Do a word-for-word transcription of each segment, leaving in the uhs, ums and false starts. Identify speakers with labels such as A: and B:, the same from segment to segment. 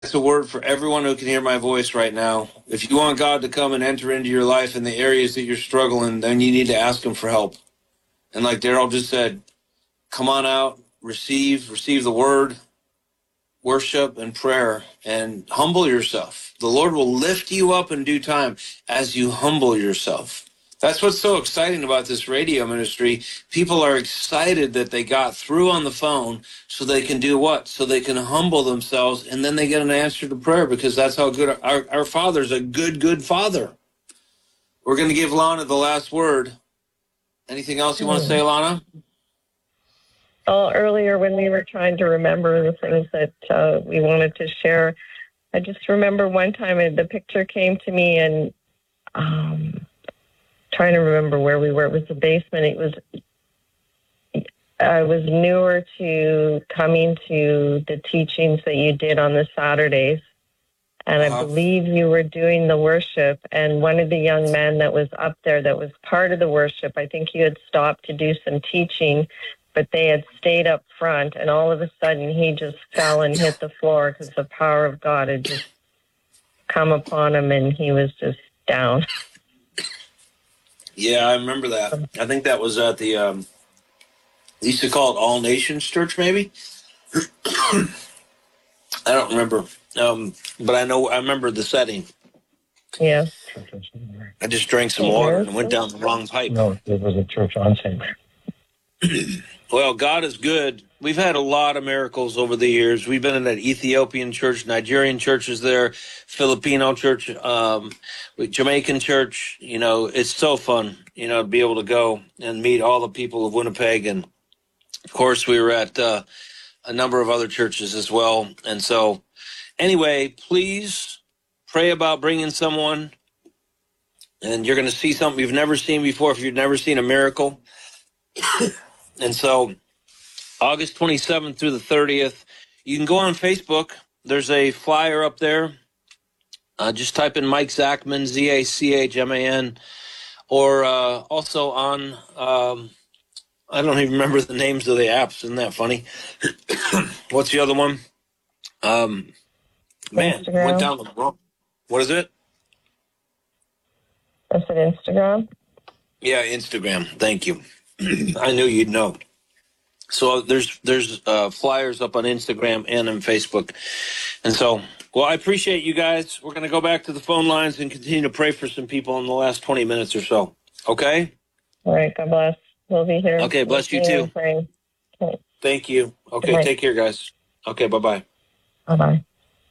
A: It's a word for everyone who can hear my voice right now. If you want God to come and enter into your life in the areas that you're struggling, then you need to ask him for help. And like Daryl just said, come on out, receive, receive the word, worship and prayer, and humble yourself. The Lord will lift you up in due time as you humble yourself. That's what's so exciting about this radio ministry. People are excited that they got through on the phone so they can do what? So they can humble themselves, and then they get an answer to prayer, because that's how good our, our Father's a good, good Father. We're going to give Lana the last word. Anything else you want to say, Lana?
B: Oh, earlier when we were trying to remember the things that uh, we wanted to share, I just remember one time the picture came to me, and um, trying to remember where we were. It was the basement. It was, I was newer to coming to the teachings that you did on the Saturdays. And uh-huh. I believe you were doing the worship, and one of the young men that was up there that was part of the worship, I think you had stopped to do some teaching, but they had stayed up front, and all of a sudden he just fell and hit the floor because the power of God had just come upon him, and he was just down.
A: Yeah, I remember that. I think that was at the, um, they used to call it All Nations Church, maybe? I don't remember. Um, but I know, I remember the setting.
B: Yeah.
A: I just drank some water and went down the wrong pipe.
C: No, it was a church on Saint Mary.
A: Well, God is good. We've had a lot of miracles over the years. We've been in that Ethiopian church, Nigerian churches there, Filipino church, um, Jamaican church. You know, it's so fun, you know, to be able to go and meet all the people of Winnipeg. And, of course, we were at uh, a number of other churches as well. And so, anyway, please pray about bringing someone, and you're going to see something you've never seen before if you've never seen a miracle. And so August twenty-seventh through the thirtieth, you can go on Facebook. There's a flyer up there. Uh, just type in Mike Zachman, Z A C H M A N, or uh, also on, um, I don't even remember the names of the apps. Isn't that funny? What's the other one? Um, man,
B: Instagram.
A: went down the wrong. What is it?
B: Is it Instagram?
A: Yeah, Instagram. Thank you. I knew you'd know. So there's there's uh, flyers up on Instagram and on Facebook. And so, well, I appreciate you guys. We're going to go back to the phone lines and continue to pray for some people in the last twenty minutes or so. Okay?
B: All right. God bless. We'll be here.
A: Okay. Bless you too.
B: Okay.
A: Thank you. Okay. Take care, guys. Okay. Bye-bye.
B: Bye-bye.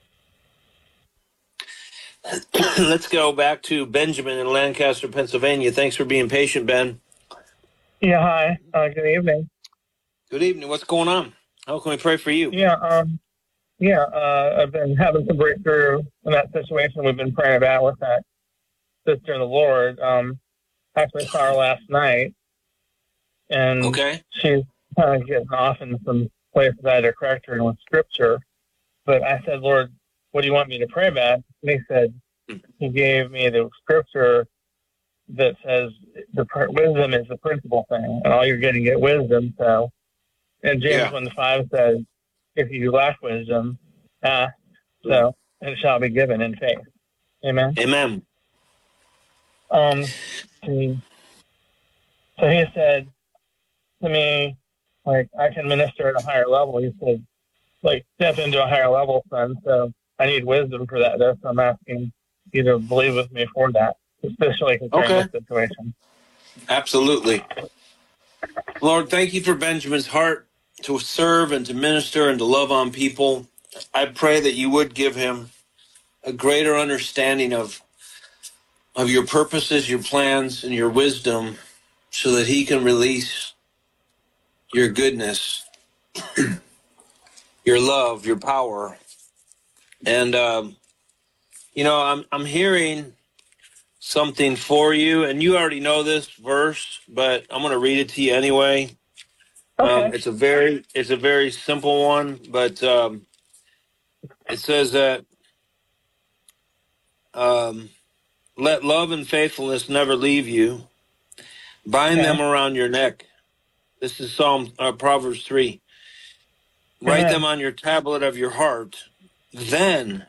A: Let's go back to Benjamin in Lancaster, Pennsylvania. Thanks for being patient, Ben.
C: Yeah, hi. Uh, good evening.
A: Good evening. What's going on? How can we pray for you?
C: Yeah, um, yeah. Uh, I've been having some breakthrough in that situation we've been praying about with that sister in the Lord. Um, actually saw her last night, and
A: okay.
C: she's kind of getting off in some places I had to correct her with scripture. But I said, Lord, what do you want me to pray about? And he said, he gave me the scripture that says the wisdom is the principal thing, and all you're getting get wisdom. So, and James
A: yeah.
C: one to five says, if you lack wisdom, ask, so it shall be given in faith. Amen.
A: Amen.
C: Um. He, so he said to me, like, I can minister at a higher level. He said, like, step into a higher level, son. So I need wisdom for that. Though, so I'm asking you to believe with me for that, especially concerning
A: okay.
C: this situation.
A: Absolutely. Lord, thank you for Benjamin's heart to serve and to minister and to love on people. I pray that you would give him a greater understanding of, of your purposes, your plans, and your wisdom, so that he can release your goodness, your love, your power. And, um, you know, I'm I'm hearing something for you, and you already know this verse, but I'm going to read it to you anyway.
B: Okay.
A: Um, it's a very it's a very simple one, but um, it says that um, let love and faithfulness never leave you. Bind
C: Okay.
A: them around your neck. This is Psalm uh, Proverbs three. Write
C: Amen.
A: them on your tablet of your heart, then